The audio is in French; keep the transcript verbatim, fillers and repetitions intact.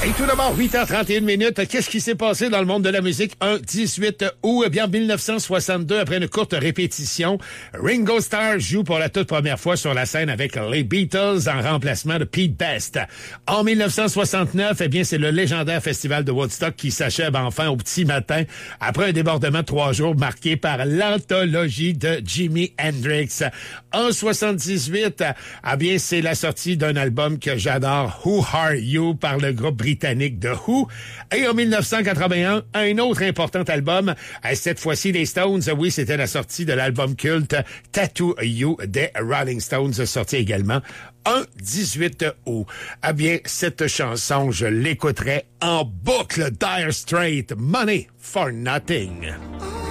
Et tout d'abord, huit heures trente et une minutes. Qu'est-ce qui s'est passé dans le monde de la musique un dix-huit août? Eh bien, en dix-neuf cent soixante-deux, après une courte répétition, Ringo Starr joue pour la toute première fois sur la scène avec les Beatles en remplacement de Pete Best. En dix-neuf cent soixante-neuf, eh bien, c'est le légendaire festival de Woodstock qui s'achève enfin au petit matin après un débordement de trois jours marqué par l'anthologie de Jimi Hendrix. En soixante-dix-huit, eh bien, c'est la sortie d'un album que j'adore, Who Are You, par le groupe britannique de Who. Et en dix-neuf cent quatre-vingt-un, un autre important album, cette fois-ci les Stones. Oui, c'était la sortie de l'album culte Tattoo You des Rolling Stones, sorti également un dix-huit août. Ah bien, cette chanson, je l'écouterai en boucle. Dire Straits, Money for Nothing.